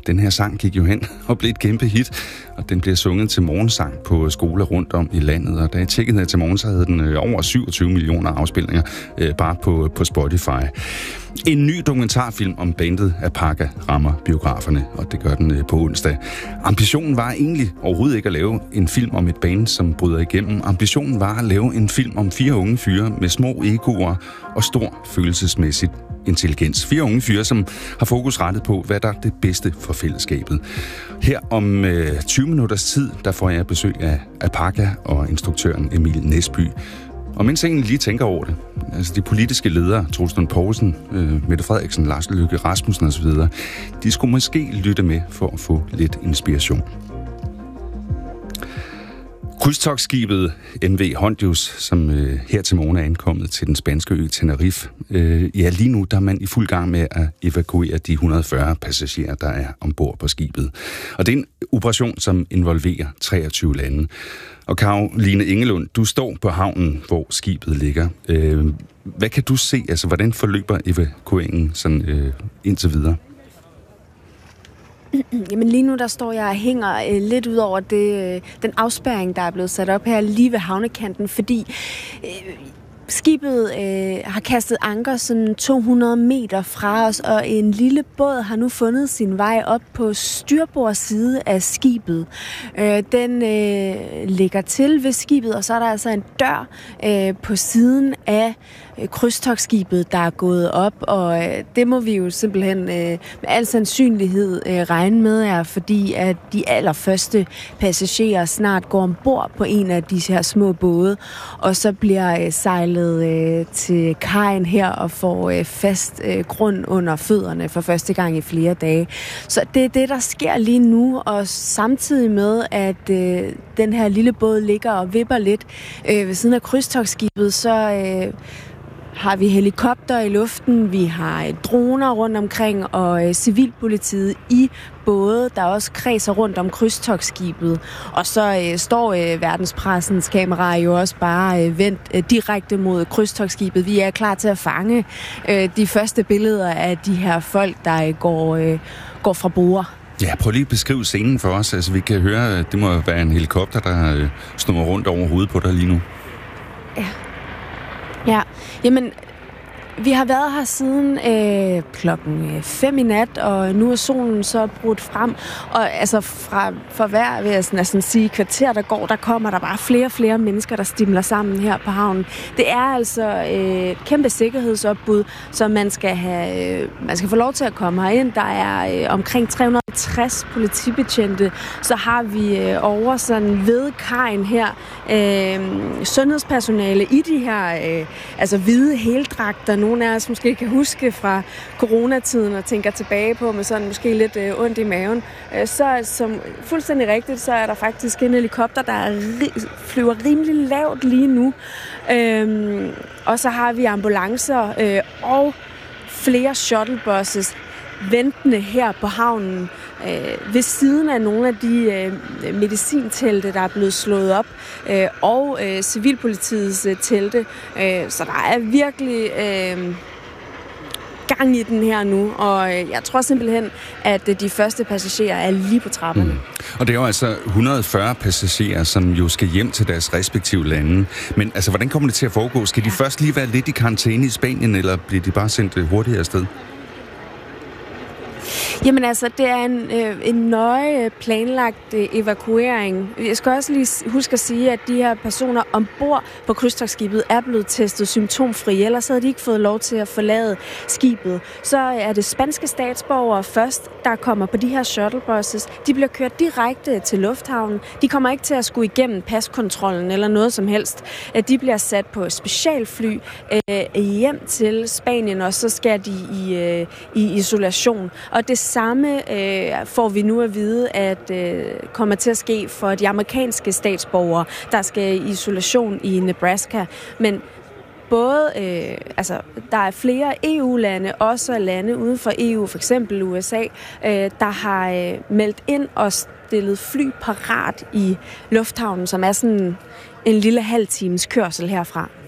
den her sang gik jo hen og blev et kæmpe hit, og den bliver sunget til morgensang på skoler rundt om i landet, og da jeg tjekkede her til morgen, så havde den over 27 millioner afspilninger bare på Spotify. En ny dokumentarfilm om bandet Apaka rammer biograferne, og det gør den på onsdag. Ambitionen var egentlig overhovedet ikke at lave en film om et band, som bryder igennem. Ambitionen var at lave en film om 4 unge fyre med små egoer og stor følelsesmæssig intelligens. 4 unge fyre, som har fokus rettet på, hvad der er det bedste for fællesskabet. Her om 20 minutters tid, der får jeg besøg af Apaka og instruktøren Emil Næsby. Og mens jeg egentlig lige tænker over det, altså de politiske ledere, Troels Lund Poulsen, Mette Frederiksen, Lars Løkke Rasmussen osv., de skulle måske lytte med for at få lidt inspiration. Krydstogtskibet MV Hondius, som her til morgen er ankommet til den spanske ø Tenerife. Lige nu der er man i fuld gang med at evakuere de 140 passagerer, der er ombord på skibet. Og det er en operation, som involverer 23 lande. Og Caroline Engelund, du står på havnen, hvor skibet ligger. Hvad kan du se? Altså, hvordan forløber evakueringen sådan, indtil videre? Jamen lige nu, der står jeg og hænger lidt ud over den afspærring, der er blevet sat op her lige ved havnekanten, fordi skibet har kastet anker sådan 200 meter fra os, og en lille båd har nu fundet sin vej op på styrbords side af skibet. Den ligger til ved skibet, og så er der altså en dør på siden af krydstogtskibet, der er gået op, og det må vi jo simpelthen med al sandsynlighed regne med er, fordi at de allerførste passagerer snart går ombord på en af de her små både, og så bliver sejlet til kajen her og får fast grund under fødderne for første gang i flere dage. Så det er det, der sker lige nu, og samtidig med, at den her lille båd ligger og vipper lidt ved siden af krydstogtskibet, så har vi helikopter i luften, vi har droner rundt omkring, og civilpolitiet i både, der også kredser rundt om krydstogtskibet. Og så står verdenspressens kameraer jo også bare vendt direkte mod krydstogtskibet. Vi er klar til at fange de første billeder af de her folk, der går fra bord. Ja, prøv lige at beskrive scenen for os. Altså, vi kan høre, det må være en helikopter, der snurrer rundt over hovedet på dig lige nu. Ja, jamen, vi har været her siden 5:00 i nat, og nu er solen så brudt frem. Og altså for hver, vil jeg næsten sige, kvarter, der kommer der bare flere og flere mennesker, der stimler sammen her på havnen. Det er altså et kæmpe sikkerhedsopbud, så man skal få lov til at komme herind. Der er omkring 360 politibetjente. Så har vi over sådan ved kajen her sundhedspersonale i de her hvide heldragter. Nogle af os måske kan huske fra coronatiden og tænker tilbage på med sådan måske lidt ondt i maven. Så som fuldstændig rigtigt, så er der faktisk en helikopter, der flyver rimelig lavt lige nu. Og så har vi ambulancer og flere shuttlebuses ventende her på havnen ved siden af nogle af de medicintelte, der er blevet slået op, og civilpolitiets telte. Så der er virkelig gang i den her nu, og jeg tror simpelthen, at de første passagerer er lige på trapperne. Og det er jo altså 140 passagerer, som jo skal hjem til deres respektive lande. Men altså, hvordan kommer det til at foregå? Skal de først lige være lidt i karantæne i Spanien, eller bliver de bare sendt hurtigere afsted? Jamen altså, det er en nøje planlagt evakuering. Jeg skal også lige huske at sige, at de her personer ombord på krydstogtskibet er blevet testet symptomfri, ellers havde de ikke fået lov til at forlade skibet. Så er det spanske statsborgere først, der kommer på de her shuttlebuses. De bliver kørt direkte til lufthavnen. De kommer ikke til at skulle igennem paskontrollen eller noget som helst. De bliver sat på specialfly hjem til Spanien, og så skal de i isolation. Og det samme får vi nu at vide, at kommer til at ske for de amerikanske statsborgere, der skal i isolation i Nebraska. Men både, der er flere EU-lande, også lande uden for EU, for eksempel USA, der har meldt ind og stillet fly parat i lufthavnen, som er sådan en lille halv times kørsel herfra.